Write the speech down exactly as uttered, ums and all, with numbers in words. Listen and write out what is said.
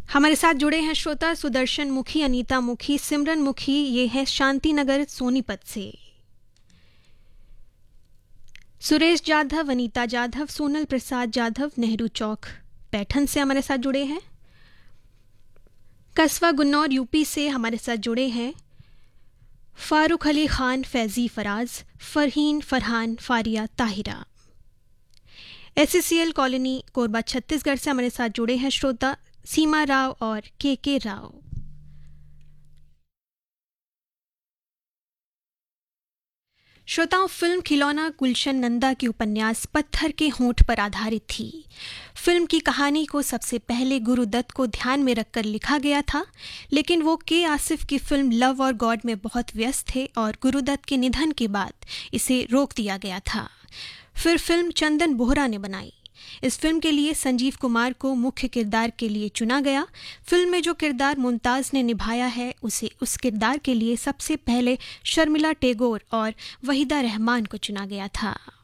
हमारे साथ जुड़े हैं श्रोता सुदर्शन मुखी, अनीता मुखी, सिमरन मुखी। ये है शांति नगर सोनीपत से। सुरेश जाधव, अनीता जाधव, सोनल प्रसाद जाधव नेहरू चौक पैठन से हमारे साथ जुड़े हैं। कस्बा गुन्नौर यूपी से हमारे साथ जुड़े हैं फारूक अली खान, फैजी फराज, फरहीन फरहान, फारिया ताहिरा। एससीसीएल कॉलोनी कोरबा छत्तीसगढ़ से हमारे साथ जुड़े हैं श्रोता सीमा राव और के के राव। श्रोताओं, फिल्म खिलौना गुलशन नंदा की उपन्यास पत्थर के होंठ पर आधारित थी। फिल्म की कहानी को सबसे पहले गुरुदत्त को ध्यान में रखकर लिखा गया था, लेकिन वो के आसिफ की फिल्म लव और गॉड में बहुत व्यस्त थे और गुरुदत्त के निधन के बाद इसे रोक दिया गया था। फिर फिल्म चंदन बोहरा ने बनाई। इस फिल्म के लिए संजीव कुमार को मुख्य किरदार के लिए चुना गया। फिल्म में जो किरदार मुमताज़ ने निभाया है, उसे उस किरदार के लिए सबसे पहले शर्मिला टैगोर और वहीदा रहमान को चुना गया था।